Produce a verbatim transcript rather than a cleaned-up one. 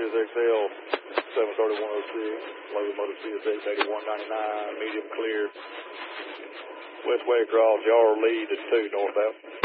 Sirius X L, seven thirty-one oh six, locomotive C S X eighty-one ninety-nine, medium clear. West Waycross, y'all lead at two northbound.